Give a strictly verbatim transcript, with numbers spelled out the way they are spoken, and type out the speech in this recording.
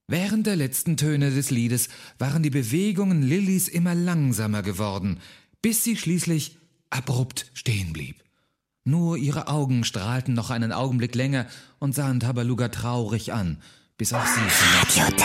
Während der letzten Töne des Liedes waren die Bewegungen Lillys immer langsamer geworden, bis sie schließlich abrupt stehen blieb. Nur ihre Augen strahlten noch einen Augenblick länger und sahen Tabaluga traurig an, bis auch sie